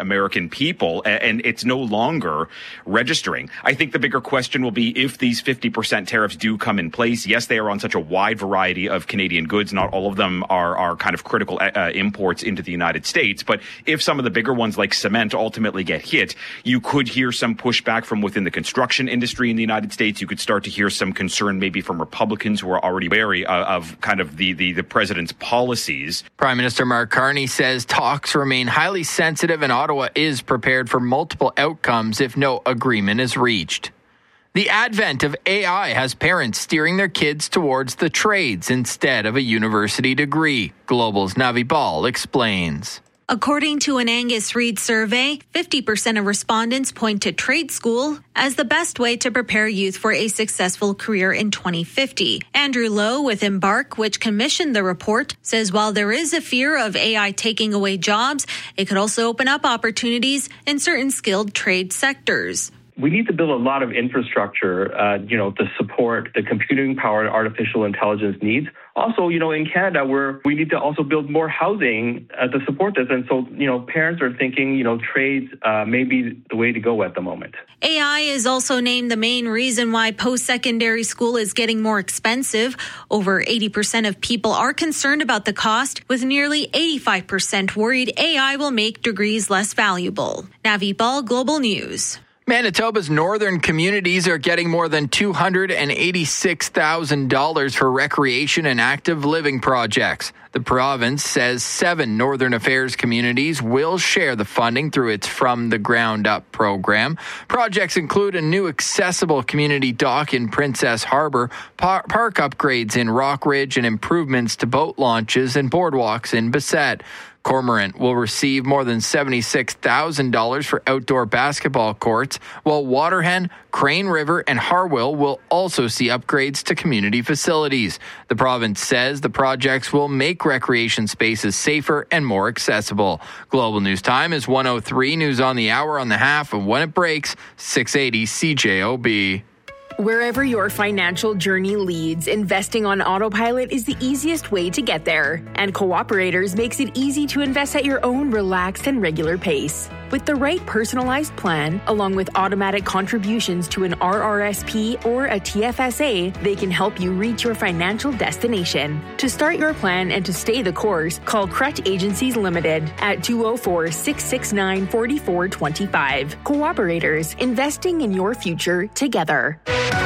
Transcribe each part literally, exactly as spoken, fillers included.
American people, and it's no longer registering. I think the bigger question will be if these fifty percent tariffs do come in place. Yes, they are on such a wide variety of Canadian goods. Not all of them are, are kind of critical uh, imports into the United States. But if some of the bigger ones like cement ultimately get hit, you could hear some pushback from within the construction industry in the United States. You could start to hear some concern maybe from Republicans who are already wary of, of kind of the, the, the president's policies. Prime Minister Mark Carney says talks remain highly sensitive and Ottawa is prepared for multiple outcomes if no agreement is reached. The advent of A I has parents steering their kids towards the trades instead of a university degree. Global's Navi Ball explains. According to an Angus Reid survey, fifty percent of respondents point to trade school as the best way to prepare youth for a successful career in twenty fifty. Andrew Lowe with Embark, which commissioned the report, says while there is a fear of A I taking away jobs, it could also open up opportunities in certain skilled trade sectors. We need to build a lot of infrastructure, uh, you know, to support the computing power artificial intelligence needs. Also, you know, in Canada, we're, we need to also build more housing uh, to support this. And so, you know, parents are thinking, you know, trades uh, may be the way to go at the moment. A I is also named the main reason why post-secondary school is getting more expensive. Over eighty percent of people are concerned about the cost, with nearly eighty-five percent worried A I will make degrees less valuable. Navi Ball, Global News. Manitoba's northern communities are getting more than two hundred eighty-six thousand dollars for recreation and active living projects. The province says seven Northern Affairs communities will share the funding through its From the Ground Up program. Projects include a new accessible community dock in Princess Harbour, par- park upgrades in Rockridge, and improvements to boat launches and boardwalks in Bassett. Cormorant will receive more than seventy-six thousand dollars for outdoor basketball courts, while Waterhen, Crane River, and Harwell will also see upgrades to community facilities. The province says the projects will make recreation spaces safer and more accessible. Global News Time is one oh three, news on the hour, on the half, and when it breaks, six eighty C J O B. Wherever your financial journey leads, investing on autopilot is the easiest way to get there. And Cooperators makes it easy to invest at your own relaxed and regular pace. With the right personalized plan, along with automatic contributions to an R R S P or a T F S A, they can help you reach your financial destination. To start your plan and to stay the course, call Crutch Agencies Limited at two oh four, six six nine, four four two five. Cooperators, investing in your future together.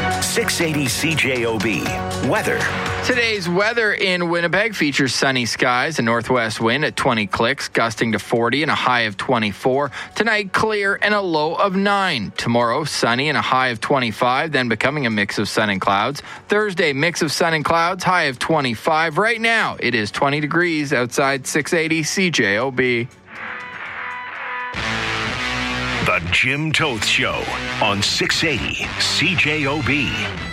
six eighty C J O B. Weather. Today's weather in Winnipeg features sunny skies, a northwest wind at twenty clicks, gusting to forty and a high of twenty-four. Tonight, clear and a low of nine. Tomorrow, sunny and a high of twenty-five, then becoming a mix of sun and clouds. Thursday, mix of sun and clouds, high of twenty-five. Right now, it is twenty degrees outside six eighty C J O B. The Jim Toth Show on six eighty C J O B.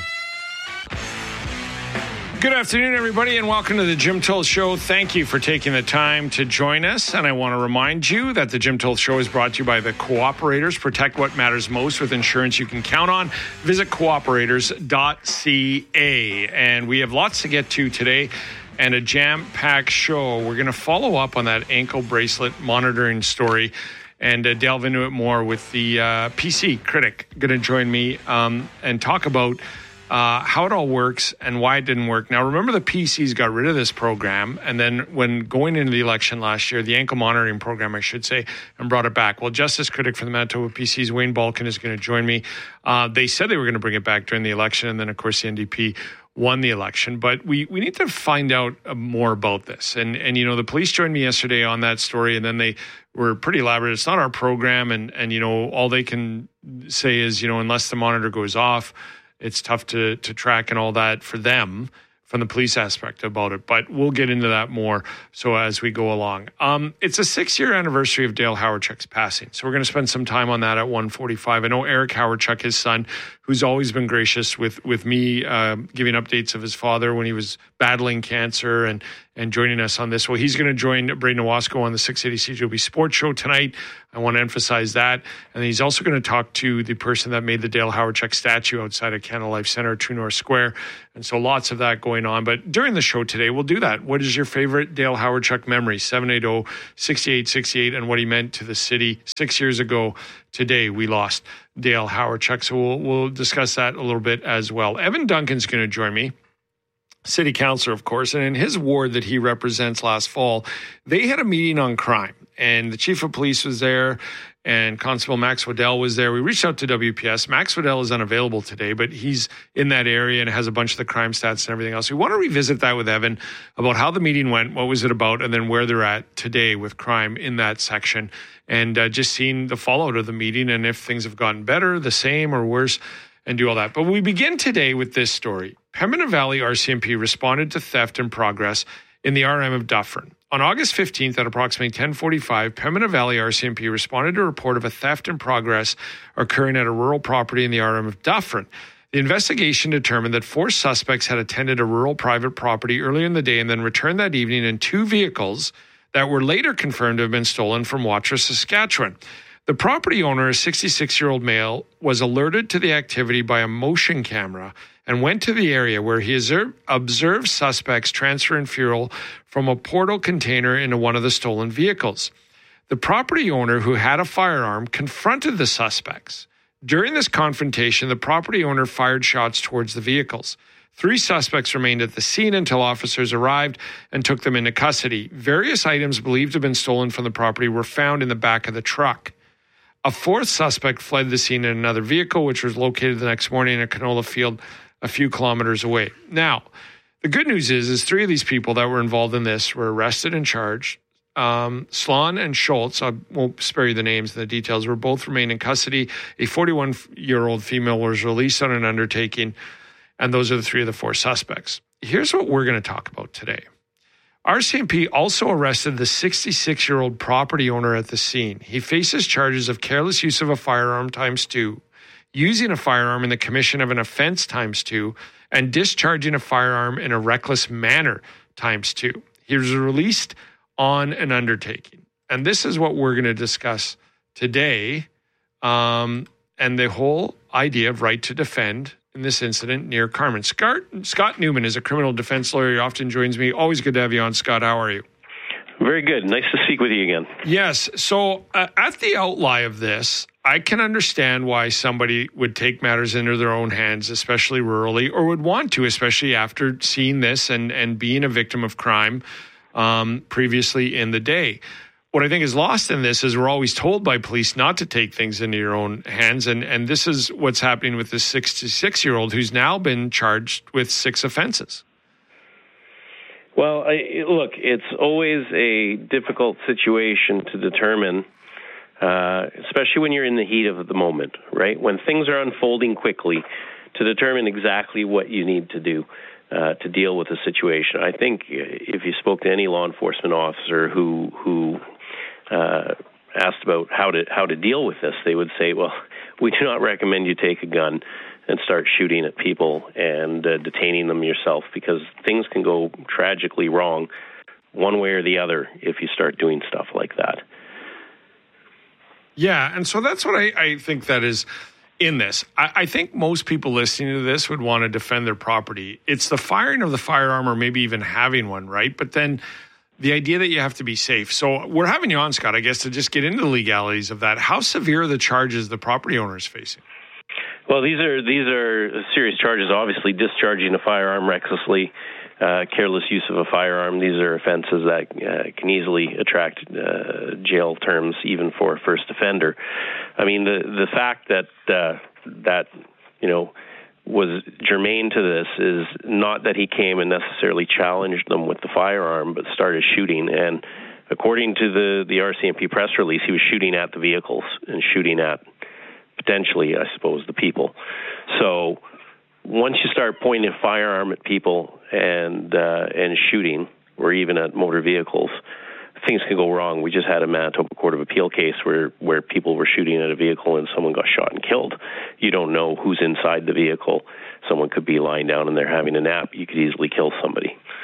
Good afternoon, everybody, and welcome to the Jim Toth Show. Thank you for taking the time to join us. And I want to remind you that the Jim Toth Show is brought to you by the Cooperators. Protect what matters most with insurance you can count on. Visit cooperators dot c a. And we have lots to get to today and a jam-packed show. We're going to follow up on that ankle bracelet monitoring story and uh, delve into it more with the uh, P C critic going to join me um, and talk about uh, how it all works and why it didn't work. Now, remember the P Cs got rid of this program, and then when going into the election last year, the ankle monitoring program, I should say, and brought it back. Well, Justice Critic for the Manitoba P Cs, Wayne Balkin, is going to join me. Uh, they said they were going to bring it back during the election, and then, of course, the N D P won the election. But we, we need to find out more about this. And, and, you know, the police joined me yesterday on that story, and then they were pretty elaborate. It's not our program, and, and you know, all they can say is, you know, unless the monitor goes off, it's tough to, to track and all that for them from the police aspect about it. But we'll get into that more so as we go along. Um, it's a six-year anniversary of Dale Hawerchuk's passing. So we're going to spend some time on that at one forty-five. I know Eric Hawerchuk, his son, who's always been gracious with, with me, uh, giving updates of his father when he was battling cancer and, And joining us on this, well, he's going to join Braden Owasco on the six eighty C J O B Sports Show tonight. I want to emphasize that. And he's also going to talk to the person that made the Dale Hawerchuk statue outside of Canada Life Center, True North Square. And so lots of that going on. But during the show today, we'll do that. What is your favorite Dale Hawerchuk memory? seven eight zero, six eight six eight, and what he meant to the city. Six years ago today, we lost Dale Hawerchuk. So we'll, we'll discuss that a little bit as well. Evan Duncan's going to join me. City councilor, of course, and in his ward that he represents last fall, they had a meeting on crime, and the chief of police was there, and Constable Max Waddell was there. We reached out to W P S. Max Waddell is unavailable today, but he's in that area and has a bunch of the crime stats and everything else. We want to revisit that with Evan about how the meeting went, what was it about, and then where they're at today with crime in that section, and uh, just seeing the fallout of the meeting and if things have gotten better, the same, or worse, and do all that. But we begin today with this story. Pembina Valley R C M P responded to theft in progress in the R M of Dufferin. On August fifteenth at approximately ten forty-five, Pembina Valley R C M P responded to a report of a theft in progress occurring at a rural property in the R M of Dufferin. The investigation determined that four suspects had attended a rural private property earlier in the day and then returned that evening in two vehicles that were later confirmed to have been stolen from Watrous, Saskatchewan. The property owner, a sixty-six-year-old male, was alerted to the activity by a motion camera and went to the area where he observed suspects transferring fuel from a portal container into one of the stolen vehicles. The property owner, who had a firearm, confronted the suspects. During this confrontation, the property owner fired shots towards the vehicles. Three suspects remained at the scene until officers arrived and took them into custody. Various items believed to have been stolen from the property were found in the back of the truck. A fourth suspect fled the scene in another vehicle, which was located the next morning in a canola field a few kilometers away. Now, the good news is, is three of these people that were involved in this were arrested and charged. Um, Sloan and Schultz, I won't spare you the names and the details, were both remain in custody. A forty-one-year-old female was released on an undertaking, and those are the three of the four suspects. Here's what we're going to talk about today. R C M P also arrested the sixty-six-year-old property owner at the scene. He faces charges of careless use of a firearm times two, using a firearm in the commission of an offense times two, and discharging a firearm in a reckless manner times two. He was released on an undertaking. And this is what we're going to discuss today, um, and the whole idea of right to defend in this incident near Carman. Scott, Scott Newman is a criminal defense lawyer. He often joins me. Always good to have you on, Scott. How are you? Very good. Nice to speak with you again. Yes. So uh, at the outline of this, I can understand why somebody would take matters into their own hands, especially rurally, or would want to, especially after seeing this and, and being a victim of crime um, previously in the day. What I think is lost in this is we're always told by police not to take things into your own hands. And, and this is what's happening with this sixty-six-year-old who's now been charged with six offenses. Well, I, look, it's always a difficult situation to determine, uh, especially when you're in the heat of the moment, right? When things are unfolding quickly, to determine exactly what you need to do uh, to deal with the situation. I think if you spoke to any law enforcement officer who who uh, asked about how to how to deal with this, they would say, well, we do not recommend you take a gun and start shooting at people and uh, detaining them yourself, because things can go tragically wrong one way or the other if you start doing stuff like that. Yeah, and so that's what I, I think that is in this. I, I think most people listening to this would want to defend their property. It's the firing of the firearm or maybe even having one, right? But then the idea that you have to be safe. So we're having you on, Scott, I guess, to just get into the legalities of that. How severe are the charges the property owner is facing? Well, these are these are serious charges. Obviously, discharging a firearm recklessly, uh, careless use of a firearm. These are offenses that uh, can easily attract uh, jail terms, even for a first offender. I mean, the the fact that uh, that you know was germane to this is not that he came and necessarily challenged them with the firearm, but started shooting. And according to the the R C M P press release, he was shooting at the vehicles and shooting at, potentially, I suppose, the people. So once you start pointing a firearm at people and uh, and shooting, or even at motor vehicles, things can go wrong. We just had a Manitoba Court of Appeal case where, where people were shooting at a vehicle and someone got shot and killed. You don't know who's inside the vehicle. Someone could be lying down and they're having a nap. You could easily kill somebody.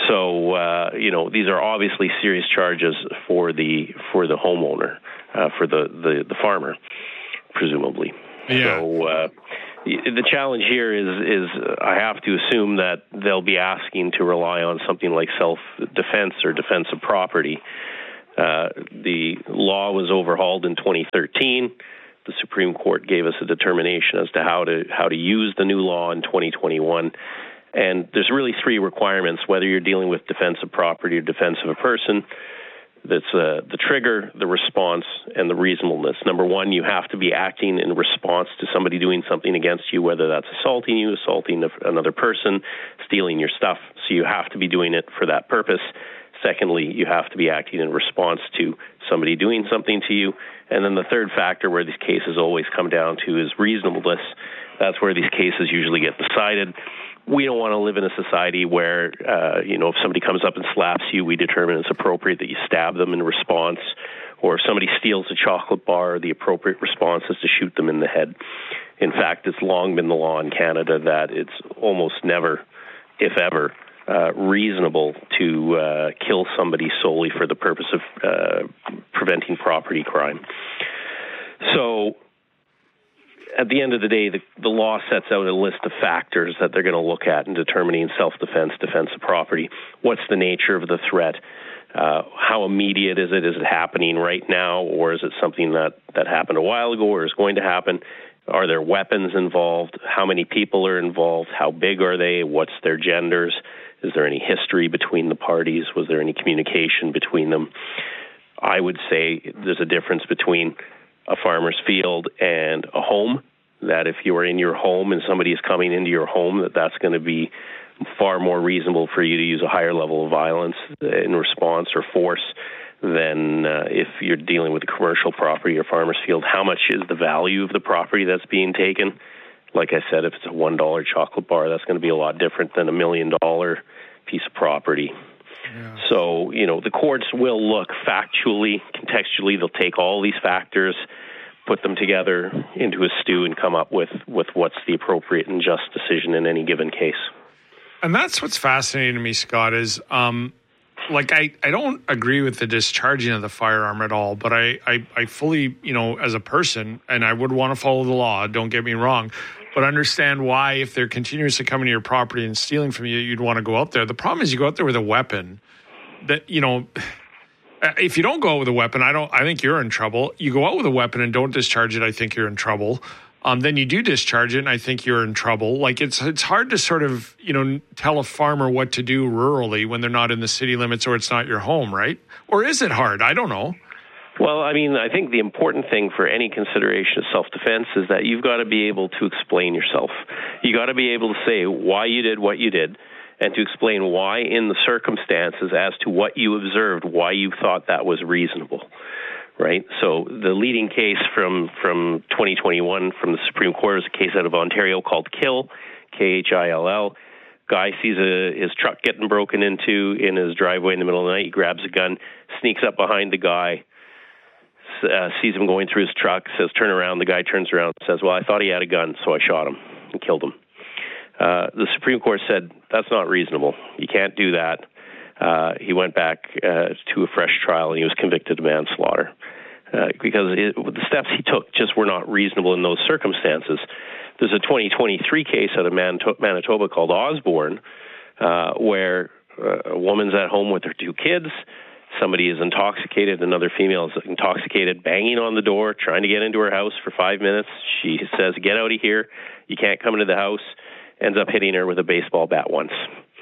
So, uh, you know, these are obviously serious charges for the for the homeowner, uh, for the, the, the farmer, presumably. Yeah. So uh, the challenge here is, is I have to assume that they'll be asking to rely on something like self-defense or defense of property. Uh, the law was overhauled in twenty thirteen. The Supreme Court gave us a determination as to how to how to use the new law in twenty twenty-one. And there's really three requirements, whether you're dealing with defense of property or defense of a person. That's uh, the trigger, the response, and the reasonableness. Number one, you have to be acting in response to somebody doing something against you, whether that's assaulting you, assaulting another person, stealing your stuff. So you have to be doing it for that purpose. Secondly, you have to be acting in response to somebody doing something to you. And then the third factor where these cases always come down to is reasonableness. That's where these cases usually get decided. We don't want to live in a society where, uh, you know, if somebody comes up and slaps you, we determine it's appropriate that you stab them in response. Or if somebody steals a chocolate bar, the appropriate response is to shoot them in the head. In fact, it's long been the law in Canada that it's almost never, if ever, uh, reasonable to uh, kill somebody solely for the purpose of uh, preventing property crime. So, at the end of the day, the, the law sets out a list of factors that they're going to look at in determining self-defense, defense of property. What's the nature of the threat? Uh, how immediate is it? Is it happening right now, or is it something that, that happened a while ago or is going to happen? Are there weapons involved? How many people are involved? How big are they? What's their genders? Is there any history between the parties? Was there any communication between them? I would say there's a difference between a farmer's field and a home, that if you are in your home and somebody is coming into your home, that that's going to be far more reasonable for you to use a higher level of violence in response or force than uh, if you're dealing with a commercial property or farmer's field. How much is the value of the property that's being taken? Like I said, if it's a one dollar chocolate bar, that's going to be a lot different than a million dollar piece of property. Yeah. So, you know, the courts will look factually, contextually. They'll take all these factors, put them together into a stew, and come up with, with what's the appropriate and just decision in any given case. And that's what's fascinating to me, Scott, is um, like I, I don't agree with the discharging of the firearm at all, but I, I, I fully, you know, as a person, and I would want to follow the law, don't get me wrong, but understand why if they're continuously coming to your property and stealing from you, you'd want to go out there. The problem is you go out there with a weapon that, you know, if you don't go out with a weapon, I don't, I think you're in trouble. You go out with a weapon and don't discharge it, I think you're in trouble. Um, then you do discharge it, and I think you're in trouble. Like it's it's hard to sort of, you know, tell a farmer what to do rurally when they're not in the city limits or it's not your home, right? Or is it hard? I don't know. Well, I mean, I think the important thing for any consideration of self-defense is that you've got to be able to explain yourself. You got to be able to say why you did what you did, and to explain why in the circumstances as to what you observed, why you thought that was reasonable. Right. So the leading case from, from twenty twenty-one from the Supreme Court is a case out of Ontario called Kill, K H I L L. Guy sees a, his truck getting broken into in his driveway in the middle of the night. He grabs a gun, sneaks up behind the guy, uh, sees him going through his truck, says, turn around. The guy turns around and says, well, I thought he had a gun, so I shot him and killed him. Uh, the Supreme Court said, that's not reasonable. You can't do that. Uh, he went back uh, to a fresh trial, and he was convicted of manslaughter uh, because it, the steps he took just were not reasonable in those circumstances. There's a twenty twenty-three case out of Manitoba called Osborne, uh, where uh, a woman's at home with her two kids. Somebody is intoxicated. Another female is intoxicated, banging on the door, trying to get into her house for five minutes. She says, get out of here. You can't come into the house. Ends up hitting her with a baseball bat once.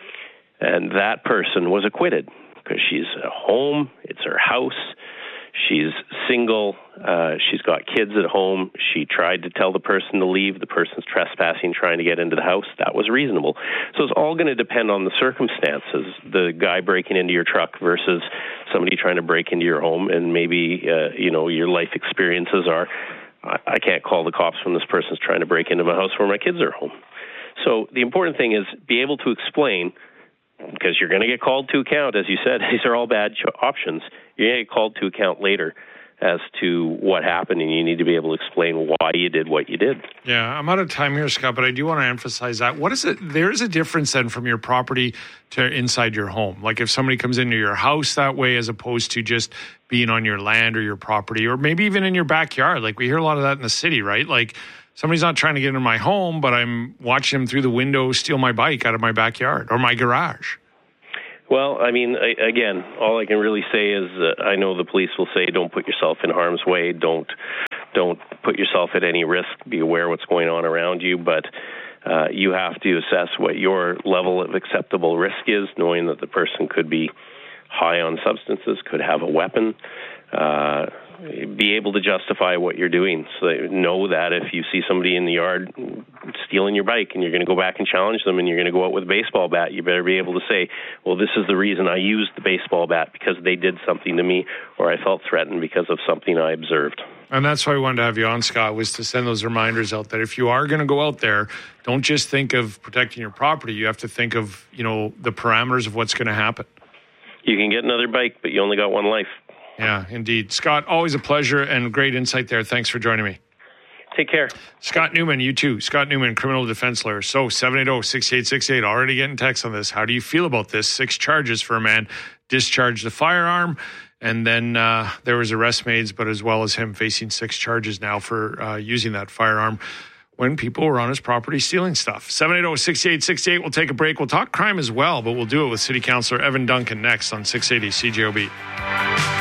And that person was acquitted because she's at home. It's her house. She's single. Uh, she's got kids at home. She tried to tell the person to leave. The person's trespassing, trying to get into the house. That was reasonable. So it's all going to depend on the circumstances. The guy breaking into your truck versus somebody trying to break into your home, and maybe uh, you know your life experiences are, I, I can't call the cops when this person's trying to break into my house where my kids are home. So the important thing is be able to explain, because you're going to get called to account, as you said. These are all bad options. You're going to get called to account later as to what happened, and you need to be able to explain why you did what you did. Yeah, I'm out of time here, Scott, but I do want to emphasize that. What is it? There is a difference then from your property to inside your home. Like if somebody comes into your house that way, as opposed to just being on your land or your property, or maybe even in your backyard. Like we hear a lot of that in the city, right? Like somebody's not trying to get into my home, but I'm watching them through the window steal my bike out of my backyard or my garage. Well, I mean, I, again, all I can really say is uh, I know the police will say don't put yourself in harm's way, don't don't put yourself at any risk, be aware what's going on around you, but uh, you have to assess what your level of acceptable risk is, knowing that the person could be high on substances, could have a weapon, uh, be able to justify what you're doing. So know that if you see somebody in the yard stealing your bike and you're going to go back and challenge them and you're going to go out with a baseball bat, you better be able to say, well, this is the reason I used the baseball bat, because they did something to me, or I felt threatened because of something I observed. And that's why I wanted to have you on, Scott, was to send those reminders out that if you are going to go out there, don't just think of protecting your property. You have to think of, you know, the parameters of what's going to happen. You can get another bike, but you only got one life. Yeah, indeed. Scott, always a pleasure and great insight there. Thanks for joining me. Take care. Scott Newman, you too. Scott Newman, criminal defense lawyer. So seven eight zero, six eight six eight, already getting texts on this. How do you feel about this? Six charges for a man discharged a firearm, and then uh, there was arrest made, but as well as him facing six charges now for uh, using that firearm when people were on his property stealing stuff. seven eight zero, six eight six eight. We'll take a break. We'll talk crime as well, but we'll do it with City Councillor Evan Duncan next on six eighty C J O B.